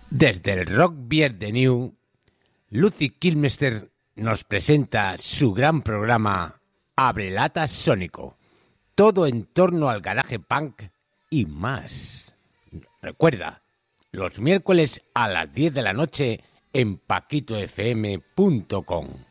Desde el Rock Beer de New, Lucy Kilmester nos presenta su gran programa Abrelatas Sónico. Todo en torno al garaje punk y más. Recuerda, los miércoles a las 10 de la noche en paquitofm.com.